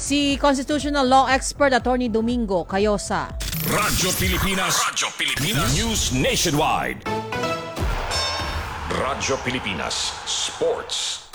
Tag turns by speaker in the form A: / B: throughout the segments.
A: si constitutional law expert Attorney Domingo Cayosa.
B: Radyo Pilipinas. News Nationwide. Radyo Pilipinas Sports.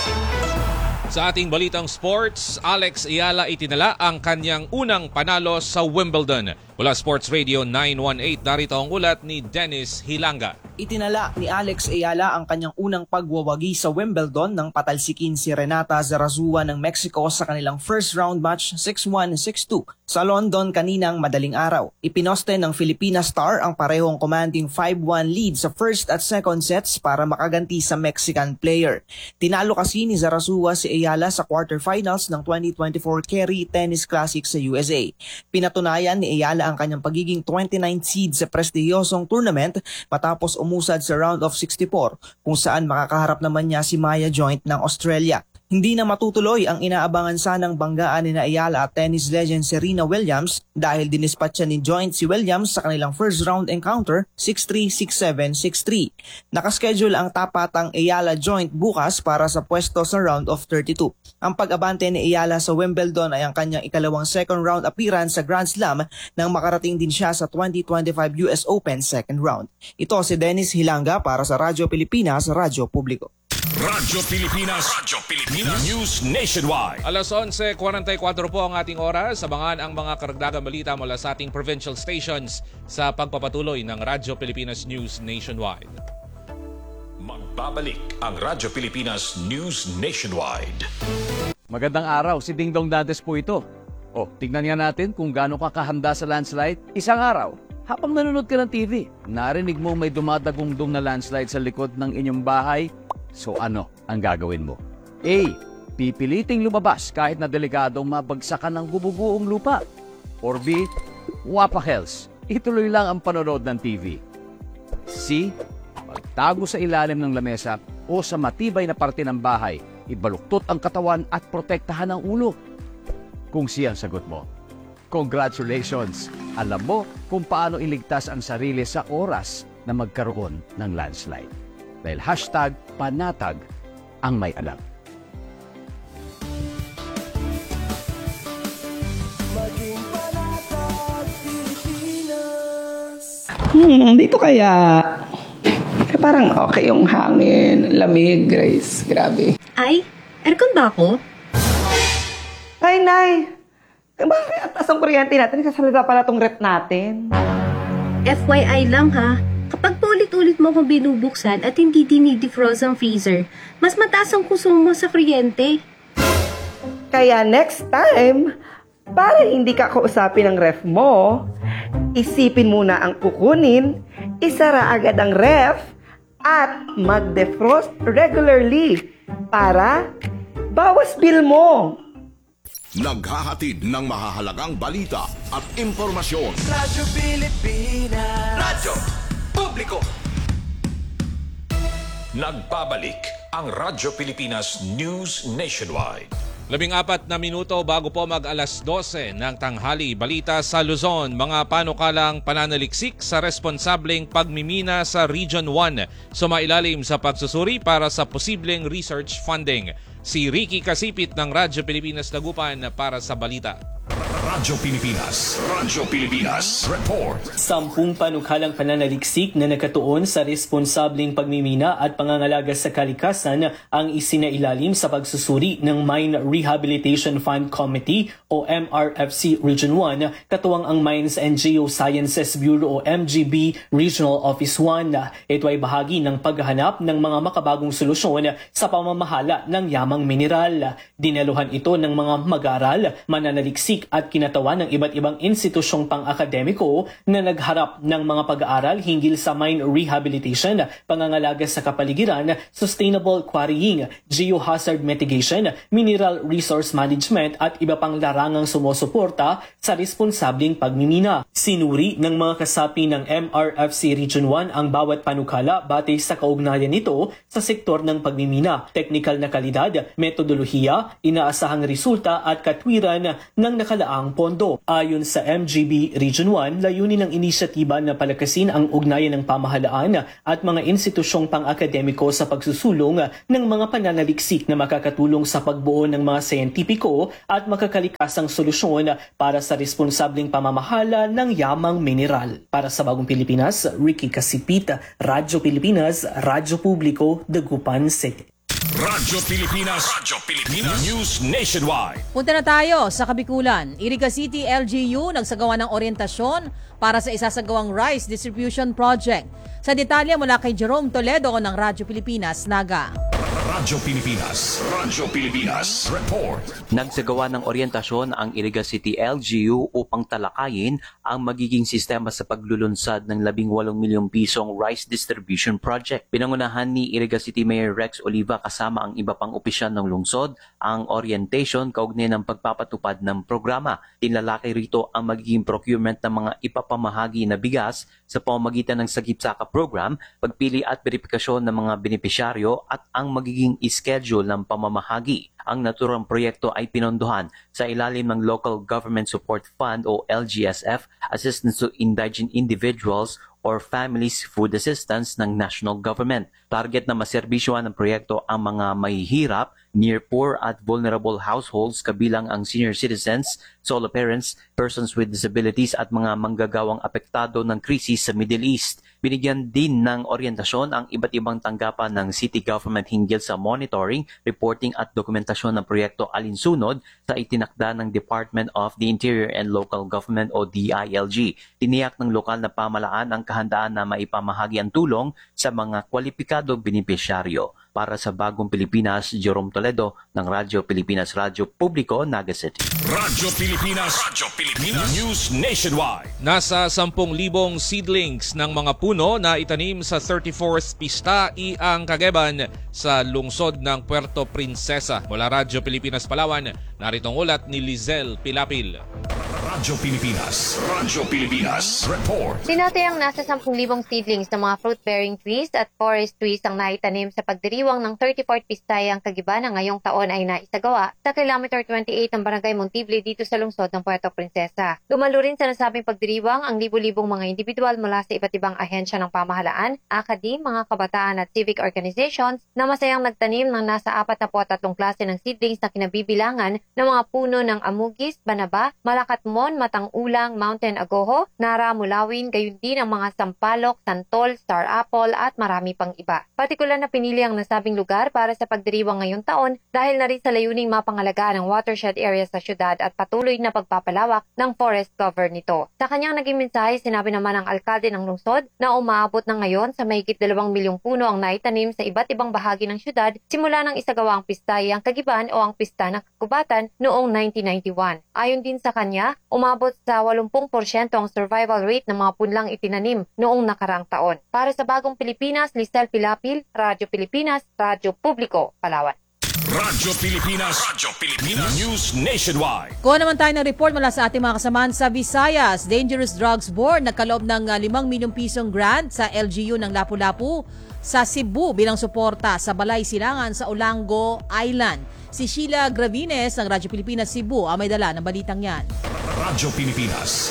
C: Sa ating balitang sports, Alex Ayala itinala ang kanyang unang panalo sa Wimbledon. Mula Sports Radio 918, narito ang ulat ni Dennis Hilanga.
D: Itinala ni Alex Ayala ang kanyang unang pagwawagi sa Wimbledon nang patalsikin si Renata Zarazua ng Mexico sa kanilang first round match 6-1, 6-2 sa London kaninang madaling araw. Ipinoste ng Filipina star ang parehong commanding 5-1 lead sa first at second sets para makaganti sa Mexican player. Tinalo kasi ni Zarazua si Ayala sa quarterfinals ng 2024 Kerry Tennis Classic sa USA. Pinatunayan ni Ayala ang kanyang pagiging 29th seed sa prestihiyosong tournament matapos umusad sa round of 64 kung saan makakaharap naman niya si Maya Joint ng Australia. Hindi na matutuloy ang inaabangan sanang banggaan ni Ayala at tennis legend Serena Williams dahil dinispatcha ni Joint si Williams sa kanilang first round encounter 6-3, 6-7, 6-3. Nakaschedule ang tapatang Ayala Joint bukas para sa pwesto sa round of 32. Ang pag-abante ni Ayala sa Wimbledon ay ang kanyang ikalawang second round appearance sa Grand Slam nang makarating din siya sa 2025 US Open second round. Ito si Dennis Hilanga para sa Radyo Pilipinas, Radyo Publiko.
B: Radyo Pilipinas. News Nationwide.
C: Alas 11:44 po ang ating oras. Abangan ang mga karagdagang balita mula sa ating provincial stations sa pagpapatuloy ng Radyo Pilipinas News Nationwide.
B: Magbabalik ang Radyo Pilipinas News Nationwide.
E: Magandang araw, si Dingdong Dantes po ito. Tignan nga natin kung gaano ka kahanda sa landslide. Isang araw, habang nanonood ka ng TV, narinig mo may dumadagungdong na landslide sa likod ng inyong bahay. So ano ang gagawin mo? A. Pipiliting lumabas kahit na delikadong mabagsakan ng bububuong lupa. Or B. Wapahels. Ituloy lang ang panonood ng TV. C. Magtago sa ilalim ng lamesa o sa matibay na parte ng bahay. Ibaluktot ang katawan at protektahan ang ulo. Kung C ang sagot mo, congratulations! Alam mo kung paano iligtas ang sarili sa oras na magkaroon ng landslide. Dahil #panatag ang may alam.
F: Dito kaya parang okay yung hangin, lamig, Grace. Grabe.
G: Ay, aircon ba ako?
F: Ay, Nay. Bakit ang taas ang kuryente natin? Kasalita pala tong rep natin.
G: FYI lang ha, kapag paulit-ulit mo akong binubuksan at hindi dinidefrost ang freezer, mas mataas ang konsumo sa kuryente.
F: Kaya next time, para hindi ka kausapin ng ref mo, isipin muna ang kukunin, isara agad ang ref, at mag-defrost regularly para bawas bill mo.
B: Naghahatid ng mahahalagang balita at impormasyon.
H: Radyo Pilipinas. Radyo Publiko.
B: Nagbabalik ang Radyo Pilipinas News Nationwide.
C: 14 na minuto bago po mag-alas 12 ng tanghali. Balita sa Luzon, mga panukalang pananaliksik sa responsableng pagmimina sa Region 1. Sumailalim sa pagsusuri para sa posibleng research funding. Si Ricky Kasipit ng Radyo Pilipinas Dagupan para sa balita.
B: Radyo Pilipinas Report.
I: 10 panukalang pananaliksik na nakatuon sa responsableng pagmimina at pangangalaga sa kalikasan ang isinailalim sa pagsusuri ng Mine Rehabilitation Fund Committee o MRFC Region 1, katuwang ang Mines and Geosciences Bureau o MGB Regional Office 1. Ito ay bahagi ng paghahanap ng mga makabagong solusyon sa pamamahala ng yamang mineral. Dinaluhan ito ng mga mag-aaral, mananaliksik at kinatawan ng iba't ibang institusyong pang-akademiko na nagharap ng mga pag-aaral hinggil sa mine rehabilitation, pangangalaga sa kapaligiran, sustainable quarrying, geohazard mitigation, mineral resource management at iba pang larangang sumusuporta sa responsableng pagmimina. Sinuri ng mga kasapi ng MRFC Region 1 ang bawat panukala batay sa kaugnayan nito sa sektor ng pagmimina, teknikal na kalidad, metodolohiya, inaasahang resulta at katwiran ng nakalaang itinalaang pondo. Ayon sa MGB Region 1, layunin ng inisyatiba na palakasin ang ugnayan ng pamahalaan at mga institusyong pang-akademiko sa pagsusulong ng mga pananaliksik na makakatulong sa pagbuo ng mga siyentipiko at makakalikasang solusyon para sa responsableng pamamahala ng yamang mineral. Para sa Bagong Pilipinas, Ricky Kasipit, Radyo Pilipinas, Radyo Publiko, Dagupan City.
B: Radyo Pilipinas. News Nationwide.
A: Punta na tayo sa Kabikulan. Iriga City LGU nagsagawa ng orientasyon para sa isasagawang rice distribution project. Sa detalye mula kay Jerome Toledo ng Radyo Pilipinas, Naga.
B: Radyo Pilipinas. Report.
J: Nagsagawa ng orientasyon ang Iriga City LGU upang talakayin ang magiging sistema sa paglulunsad ng 18 milyong pisong rice distribution project. Pinangunahan ni Iriga City Mayor Rex Oliva kasama ang iba pang opisyal ng lungsod ang orientation kaugnay ng pagpapatupad ng programa. Tinlalaki rito ang magiging procurement ng mga ipapamahagi na bigas sa pamamagitan ng Sagip Saka program, pagpili at verifikasyon ng mga benepisyaryo at ang magiging schedule ng pamamahagi. Ang naturang proyekto ay pinondohan sa ilalim ng Local Government Support Fund o LGSF, Assistance to Indigent Individuals or Families Food Assistance ng National Government. Target na maserbisyohan ng proyekto ang mga mahihirap, near poor at vulnerable households kabilang ang senior citizens, solo parents, persons with disabilities at mga manggagawang apektado ng krisis sa Middle East. Binigyan din ng orientasyon ang iba't ibang tanggapan ng city government hinggil sa monitoring, reporting at dokumentasyon ng proyekto alinsunod sa itinakda ng Department of the Interior and Local Government o DILG. Tiniyak ng lokal na pamahalaan ang kahandaan na maipamahagi ang tulong sa mga kwalipikado benepisyaryo. Para sa Bagong Pilipinas, Jerome Toledo ng Radyo Pilipinas, Radyo Publiko, Naga City.
B: Radyo Pilipinas. News Nationwide.
C: Nasa 10,000 seedlings ng mga puno na itanim sa 34th Pista Iang Kageban sa lungsod ng Puerto Princesa. Mula Radyo Pilipinas, Palawan, narito ang ulat ni Lizelle Pilapil.
B: Radyo Pilipinas. Report.
K: Tinatayang nasa 10,000 seedlings ng mga fruit-bearing trees at forest trees ang naitanim sa pagdiriwang ng 34th Pistayang Kagiban na ngayong taon ay naisagawa sa kilometer 28 ng Barangay Montible dito sa lungsod ng Puerto Princesa. Dumalo rin sa nasabing pagdiriwang ang libu-libong mga individual mula sa iba't ibang ahensya ng pamahalaan, akademi, mga kabataan at civic organizations na masayang nagtanim ng nasa 43 klase ng seedlings na kinabibilangan ng mga puno ng amugis, banaba, malakatmon, matang-ulang, mountain agoho, nara, mulawin, gayon din ang mga sampalok, santol, star apple at marami pang iba. Partikular na pinili ang nasabing lugar para sa pagdiriwang ngayong taon dahil na rin sa layuning mapangalagaan ang watershed area sa syudad at patuloy na pagpapalawak ng forest cover nito. Sa kanyang naging mensahe, sinabi naman ng alkalde ng lungsod na umaabot na ngayon sa mahigit 2 milyong puno ang naitanim sa iba't ibang bahagi ng syudad simula ng isagawa ang Pistayang Kagiban o ang Pista ng Kagubatan noong 1991. Ayon din sa kanya, umabot sa 80% ang survival rate ng mga punlang itinanim noong nakaraang taon. Para sa Bagong Pilipinas, Lizelle Pilapil, Radyo Pilipinas, Radyo Publiko, Palawan.
B: Radyo Pilipinas. News Nationwide.
A: Kuha naman tayo ng report mula sa ating mga kasamahan sa Visayas. Dangerous Drugs Board nagkaloob ng 5 milyong pisong grant sa LGU ng Lapu-Lapu sa Cebu bilang suporta sa Balay Silangan sa Olango Island. Si Sheila Gravines ng Radyo Pilipinas Cebu ang may dala ng balitang yan.
B: Radyo Pilipinas.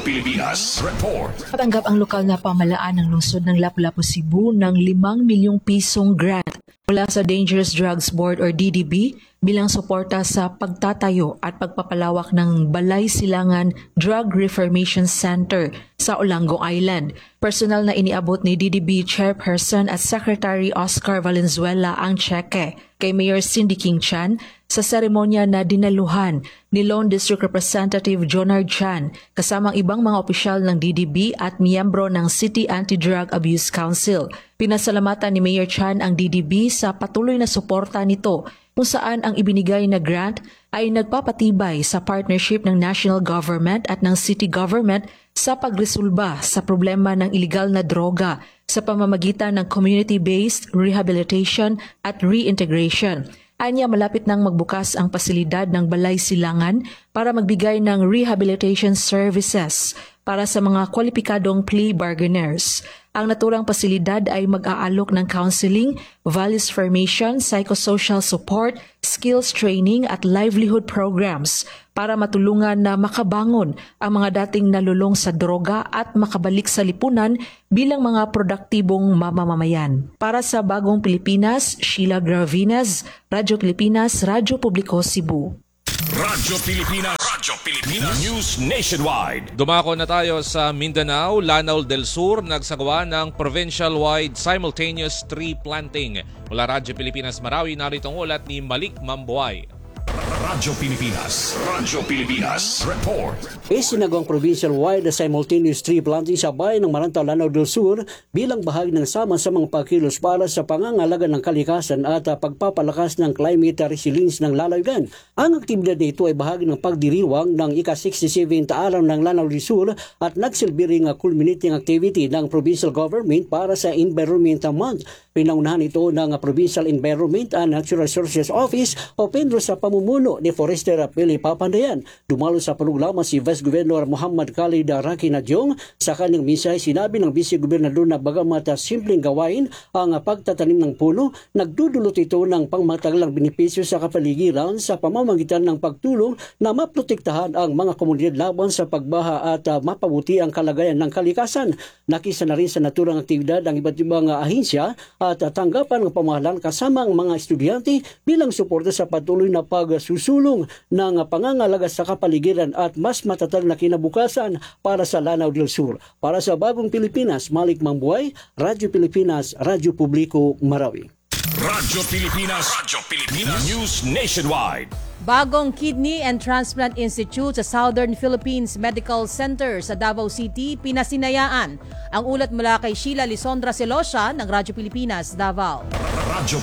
B: Report.
L: Patanggap ang lokal na pamahalaan ng lungsod ng Lapu-Lapu, Cebu ng 5 milyong pisong grant mula sa Dangerous Drugs Board or DDB bilang suporta sa pagtatayo at pagpapalawak ng Balay Silangan Drug Reformation Center sa Olango Island. Personal na iniabot ni DDB Chairperson at Secretary Oscar Valenzuela ang tseke kay Mayor Cindy King Chan sa seremonya na dinaluhan ni Lone District Representative Jonard Chan kasamang ibang mga opisyal ng DDB at miyembro ng City Anti-Drug Abuse Council. Pinasalamatan ni Mayor Chan ang DDB sa patuloy na suporta nito kung saan ang ibinigay na grant ay nagpapatibay sa partnership ng national government at ng city government sa pagresolba sa problema ng iligal na droga sa pamamagitan ng community-based rehabilitation at reintegration. Anya malapit nang magbukas ang pasilidad ng Balay Silangan para magbigay ng rehabilitation services para sa mga kwalipikadong plea bargainers. Ang naturang pasilidad ay mag-aalok ng counseling, values formation, psychosocial support, skills training at livelihood programs para matulungan na makabangon ang mga dating nalulong sa droga at makabalik sa lipunan bilang mga produktibong mamamayan. Para sa Bagong Pilipinas, Sheila Gravinas, Radyo Pilipinas, Radyo Publiko, Cebu.
B: Radyo Pilipinas News Nationwide.
C: Dumako na tayo sa Mindanao. Lanao del Sur nagsagawa ng provincial-wide simultaneous tree planting. Mula Radyo Pilipinas Marawi, narito ang ulat ni Malik Mambuay.
B: Radyo Pilipinas Report.
M: Isinagawang provincial-wide na simultaneous tree planting sa bayan ng Maranta, Lanao del Sur bilang bahagi ng sama-samang pagkilos para sa pangangalaga ng kalikasan at pagpapalakas ng climate resilience ng lalawigan. Ang aktibidad nito ay bahagi ng pagdiriwang ng ika-67th araw ng Lanao del Sur at nagsilbi ring culminating activity ng provincial government para sa Environment Month. Pinaunahan ito ng Provincial Environment and Natural Resources Office o PENRO sa pamumuno ni Forester Pili Papandayan. Dumalo sa programa si Vice Governor Muhammad Khalid Raki Nadyong. Sa kanyang mensahe, sinabi ng Vice Gobernador na bagamat simpleng gawain ang pagtatanim ng puno, nagdudulot ito ng pangmatagalang benepisyo sa kapaligiran sa pamamagitan ng pagtulong na maprotektahan ang mga komunidad laban sa pagbaha at mapabuti ang kalagayan ng kalikasan. Nakisa na rin sa naturang aktibidad ang iba't ibang ahensya at tanggapan ng pamahalaan kasama ang mga estudyante bilang suporta sa patuloy na pagsusulong ng pangangalaga sa kapaligiran at mas matatag na kinabukasan para sa Lanao del Sur. Para sa Bagong Pilipinas, Malik Mambuay, Radyo Pilipinas, Radyo Publiko, Marawi.
B: Radyo Pilipinas News Nationwide.
A: Bagong Kidney and Transplant Institute sa Southern Philippines Medical Center sa Davao City, pinasinayaan. Ang ulat mula kay Sheila Lisondra Celosha ng Radyo Pilipinas, Davao.
B: Radyo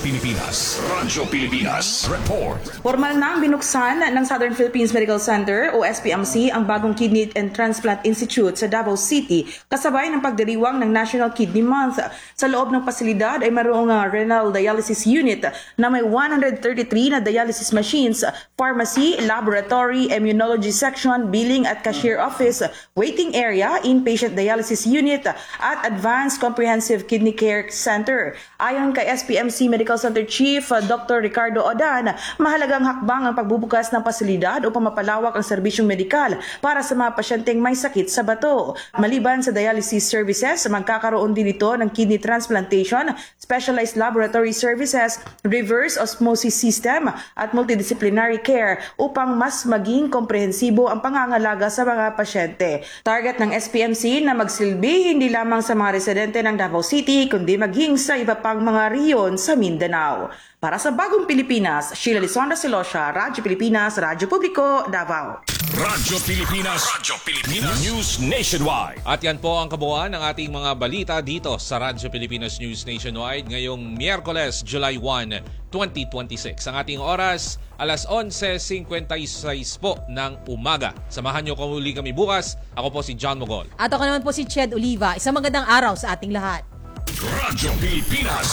B: Pilipinas Report.
N: Formal na binuksan ng Southern Philippines Medical Center o SPMC ang Bagong Kidney and Transplant Institute sa Davao City kasabay ng pagdiriwang ng National Kidney Month. Sa loob ng pasilidad ay mayroong renal dialysis unit na may 133 na dialysis machines, pharmacy, laboratory, immunology section, billing at cashier office, waiting area, inpatient dialysis unit at advanced comprehensive kidney care center. Ayon kay SPMC Medical Center Chief Dr. Ricardo Odan, mahalagang hakbang ang pagbubukas ng pasilidad upang mapalawak ang serbisyong medikal para sa mga pasyenteng may sakit sa bato. Maliban sa dialysis services, magkakaroon din ito ng kidney transplantation, specialized laboratory services, reverse osmosis system at multidisciplinary care upang mas maging komprehensibo ang pangangalaga sa mga pasyente. Target ng SPMC na magsilbi hindi lamang sa mga residente ng Davao City kundi maging sa iba pang mga riyon sa Mindanao. Para sa Bagong Pilipinas, Sheila Lisondra Celosha, Radyo Pilipinas, Radyo Publiko, Davao.
B: Radyo Pilipinas News Nationwide.
C: At yan po ang kabuuan ng ating mga balita dito sa Radyo Pilipinas News Nationwide ngayong Miyerkules, July 1, 2026. Ang ating oras, alas 11:56 po ng umaga. Samahan niyo muli kami bukas. Ako po si John Mogol.
A: At ako naman po si Ched Oliva. Isang magandang araw sa ating lahat.
B: Radyo Pilipinas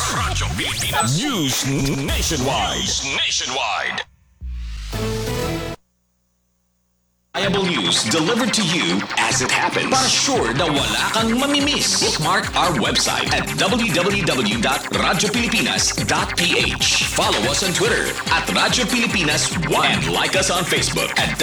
B: News Nationwide. Reliable news delivered to you as it happens. Para sure na wala kang mamimiss. Bookmark our website at www.radiopilipinas.ph. Follow us on Twitter at Radyo Pilipinas 1 and like us on Facebook at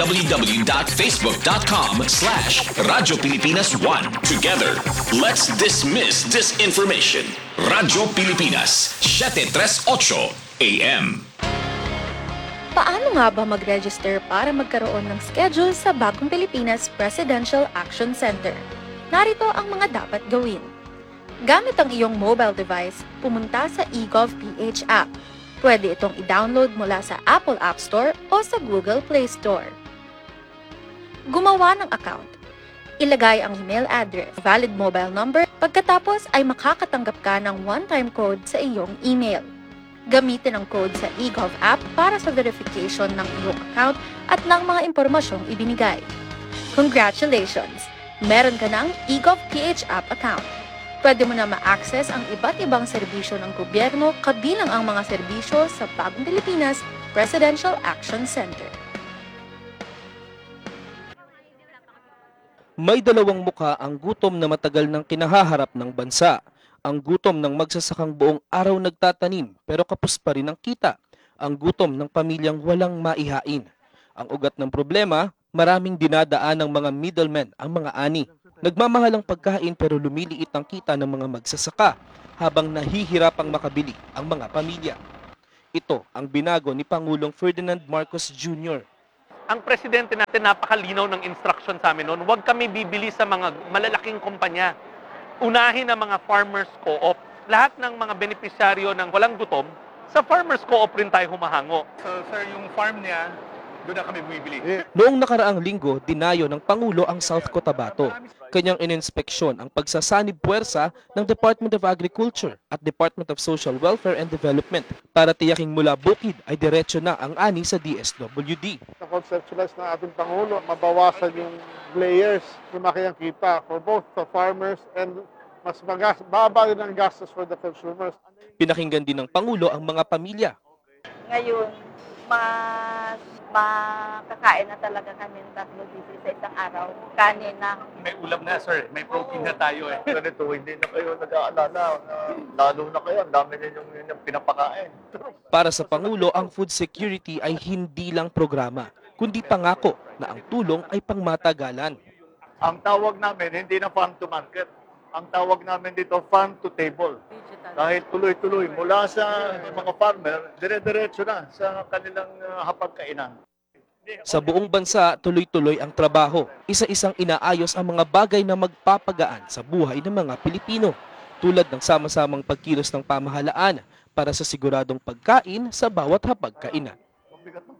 B: www.facebook.com/Radyo Pilipinas 1. Together, let's dismiss disinformation. Radyo Pilipinas 738 AM.
O: Paano nga ba mag-register para magkaroon ng schedule sa Bagong Pilipinas Presidential Action Center? Narito ang mga dapat gawin. Gamit ang iyong mobile device, pumunta sa eGov.ph app. Pwede itong i-download mula sa Apple App Store o sa Google Play Store. Gumawa ng account. Ilagay ang email address, valid mobile number, pagkatapos ay makakatanggap ka ng one-time code sa iyong email. Gamitin ang code sa eGov app para sa verification ng iyong account at ng mga impormasyong ibinigay. Congratulations! Meron ka ng eGov.ph app account. Pwede mo na ma-access ang iba't ibang serbisyo ng gobyerno kabilang ang mga serbisyo sa Bagong Pilipinas Presidential Action Center.
P: May dalawang mukha ang gutom na matagal nang kinahaharap ng bansa. Ang gutom ng magsasakang buong araw nagtatanim pero kapos pa rin ang kita. Ang gutom ng pamilyang walang maihain. Ang ugat ng problema, maraming dinadaan ng mga middlemen ang mga ani. Nagmamahal ang pagkain pero lumiliit ang kita ng mga magsasaka habang nahihirapang makabili ang mga pamilya. Ito ang binago ni Pangulong Ferdinand Marcos Jr.
Q: Ang presidente natin napakalinaw ng instruction sa amin noon, huwag kami bibili sa mga malalaking kumpanya. Unahin ang mga farmers co-op. Lahat ng mga benepisyaryo ng walang gutom, sa farmers co-op rin tayo humahango.
R: So sir, yung farm niya, doon na kami bumibili.
P: Noong nakaraang linggo, dinayo ng Pangulo ang South Cotabato. Kanyang ininspeksyon ang pagsasanib puwersa ng Department of Agriculture at Department of Social Welfare and Development para tiyaking mula bukid ay diretso na ang ani sa DSWD.
S: Na-conceptualize ng ating Pangulo, mabawasan yung layers, lumaki ang kita for both the farmers and mas baba rin ang gastos for the consumers.
P: Pinakinggan din ng Pangulo ang mga pamilya.
T: Ngayon, mas makakain na talaga kami ng 3 beses sa isang araw. Kanin na.
R: May ulam na sir, may protein na tayo eh.
U: Ganito, hindi na kayo nag-aalala. Lalo na kayo, ang dami ninyong pinapakain.
P: Para sa Pangulo, ang food security ay hindi lang programa, kundi pangako na ang tulong ay pangmatagalan.
U: Ang tawag namin, hindi na farm to market. Ang tawag namin dito, farm to table. Dahil tuloy-tuloy, mula sa mga farmer, dire-diretso na sa kanilang hapagkainan.
P: Sa buong bansa, tuloy-tuloy ang trabaho. Isa-isang inaayos ang mga bagay na magpapagaan sa buhay ng mga Pilipino, tulad ng sama-samang pagkilos ng pamahalaan para sa siguradong pagkain sa bawat hapagkainan.